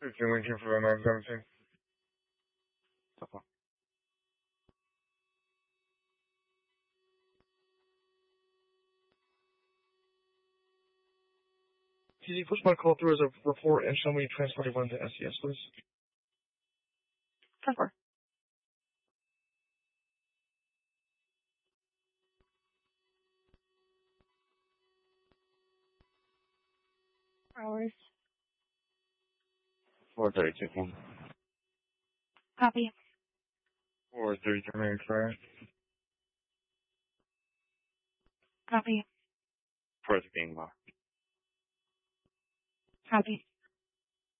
13 Lincoln for 917. Can you push my call through as a report and show me transport 1 to SES, please? Transfer. Hours. 432. Copy. 433 correct. Copy. 413 mark. Copy.